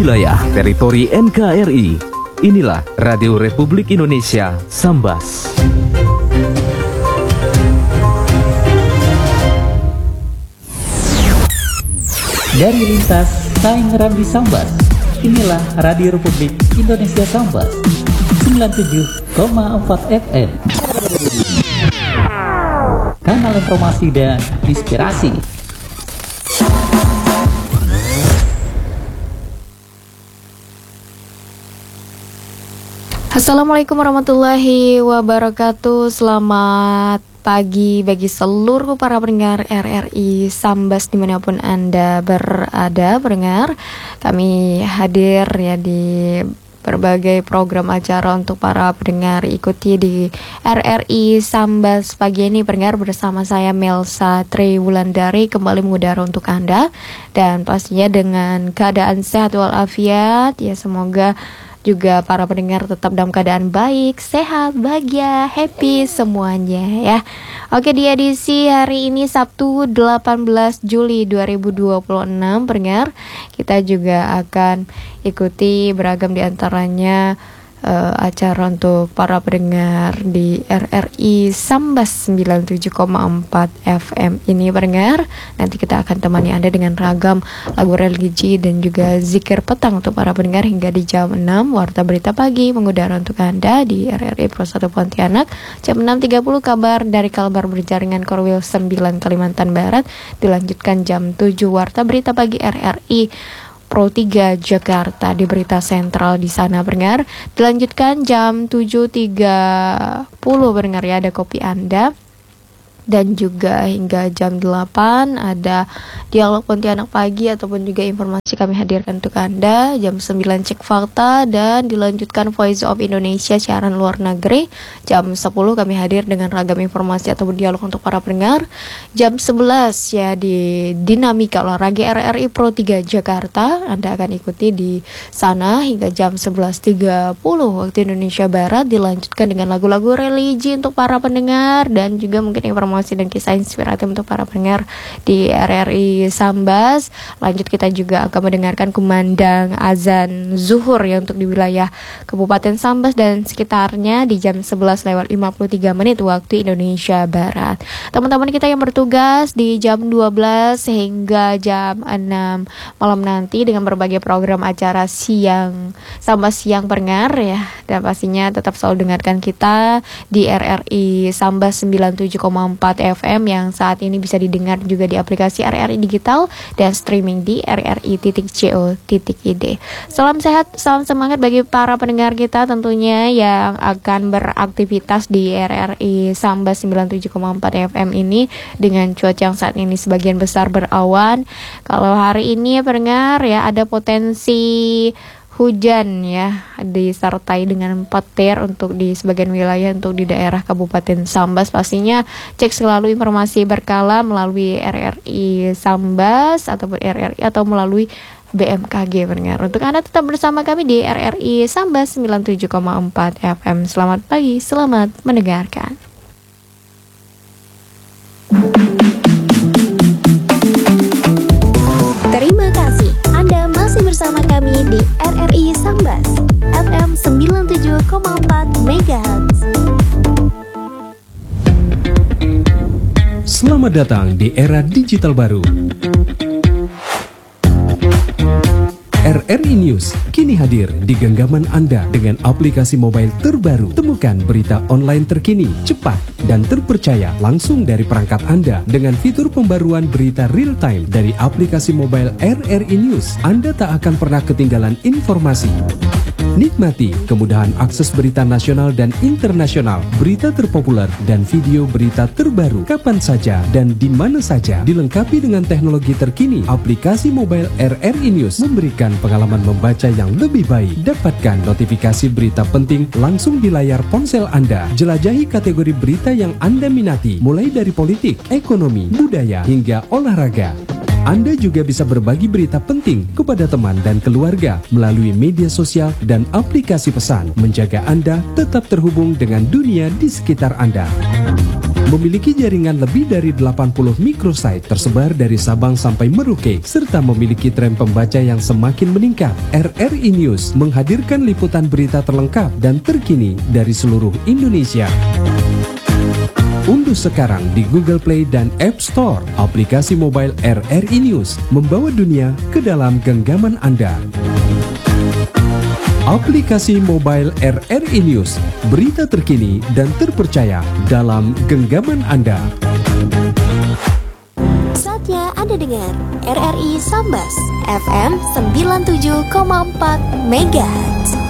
wilayah teritori NKRI. Inilah Radio Republik Indonesia Sambas. Dari lintas Tangerang di Sambas, inilah Radio Republik Indonesia Sambas 97,4 FM. Kanal informasi dan inspirasi. Assalamualaikum warahmatullahi wabarakatuh. Selamat pagi bagi seluruh para pendengar RRI Sambas dimanapun Anda berada, pendengar. Kami hadir ya di berbagai program acara untuk para pendengar. Ikuti di RRI Sambas pagi ini, pendengar, bersama saya Melsa Triwulandari kembali mengudara untuk Anda, dan pastinya dengan keadaan sehat walafiat ya. Semoga juga para pendengar tetap dalam keadaan baik, sehat, bahagia, happy semuanya ya. Oke, di edisi hari ini Sabtu 18 Juli 2026, pendengar, kita juga akan ikuti beragam diantaranya acara untuk para pendengar di RRI Sambas 97,4 FM ini, pendengar. Nanti kita akan temani Anda dengan ragam lagu religi dan juga zikir petang untuk para pendengar hingga di jam 6. Warta berita pagi mengudara untuk Anda di RRI Pro 1 Pontianak. Jam 6.30 kabar dari Kalbar Berjaringan Korwil 9 Kalimantan Barat. Dilanjutkan jam 7 warta berita pagi RRI Pro 3 Jakarta di berita sentral di sana, pendengar. Dilanjutkan jam 7.30 pendengar ya, ada kopi Anda. Dan juga hingga jam 8 ada dialog Pontianak pagi ataupun juga informasi kami hadirkan untuk Anda. Jam 9 cek fakta dan dilanjutkan Voice of Indonesia siaran luar negeri. Jam 10 kami hadir dengan ragam informasi ataupun dialog untuk para pendengar. Jam 11 ya di Dinamika Olahraga RRI Pro 3 Jakarta. Anda akan ikuti di sana hingga jam 11.30 waktu Indonesia Barat. Dilanjutkan dengan lagu-lagu religi untuk para pendengar dan juga mungkin informasi dan kisah inspiratif untuk para pendengar di RRI Sambas. Lanjut, kita juga akan mendengarkan kumandang azan zuhur ya untuk di wilayah Kabupaten Sambas dan sekitarnya di jam 11:53 waktu Indonesia Barat. Teman-teman kita yang bertugas di jam 12 hingga jam 6 malam nanti dengan berbagai program acara siang Sambas siang, pendengar ya. Dan pastinya tetap selalu dengarkan kita di RRI Sambas 97,4 FM yang saat ini bisa didengar juga di aplikasi RRI Digital dan streaming di rri.co.id. Salam sehat, salam semangat bagi para pendengar kita tentunya yang akan beraktivitas di RRI Sambas 97,4 FM ini dengan cuaca yang saat ini sebagian besar berawan. Kalau hari ini pendengar ya ada potensi hujan ya, disertai dengan petir untuk di sebagian wilayah untuk di daerah Kabupaten Sambas. Pastinya cek selalu informasi berkala melalui RRI Sambas ataupun RRI atau melalui BMKG, pendengar. Untuk Anda tetap bersama kami di RRI Sambas 97,4 FM. Selamat pagi, selamat mendengarkan. Terima kasih Anda masih bersama kami di RRI Sambas FM 97,4 MHz. Selamat datang di era digital baru. RRI News kini hadir di genggaman Anda dengan aplikasi mobile terbaru. Temukan berita online terkini, cepat, dan terpercaya langsung dari perangkat Anda dengan fitur pembaruan berita real time dari aplikasi mobile RRI News. Anda tak akan pernah ketinggalan informasi. Nikmati kemudahan akses berita nasional dan internasional, berita terpopuler, dan video berita terbaru kapan saja dan di mana saja. Dilengkapi dengan teknologi terkini, aplikasi mobile RRI News memberikan pengalaman membaca yang lebih baik. Dapatkan notifikasi berita penting langsung di layar ponsel Anda. Jelajahi kategori berita yang Anda minati, mulai dari politik, ekonomi, budaya, hingga olahraga. Anda juga bisa berbagi berita penting kepada teman dan keluarga melalui media sosial dan aplikasi pesan, menjaga Anda tetap terhubung dengan dunia di sekitar Anda. Memiliki jaringan lebih dari 80 microsite tersebar dari Sabang sampai Merauke, serta memiliki tren pembaca yang semakin meningkat. RRI News menghadirkan liputan berita terlengkap dan terkini dari seluruh Indonesia. Unduh sekarang di Google Play dan App Store aplikasi mobile RRI News, membawa dunia ke dalam genggaman Anda. Aplikasi mobile RRI News, berita terkini dan terpercaya dalam genggaman Anda. Saatnya Anda dengar RRI Sambas FM 97,4 MHz.